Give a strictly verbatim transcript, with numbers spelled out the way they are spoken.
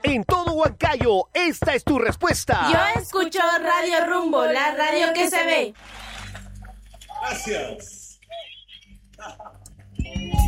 En todo Huancayo, esta es tu respuesta. Yo escucho Radio Rumbo, la radio que se ve. Gracias.